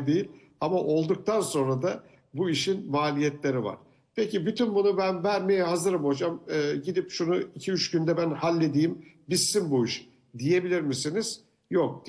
değil. Ama olduktan sonra da bu işin maliyetleri var. Peki bütün bunu ben vermeye hazırım hocam. Gidip şunu 2-3 günde ben halledeyim, bitsin bu iş diyebilir misiniz? Yok.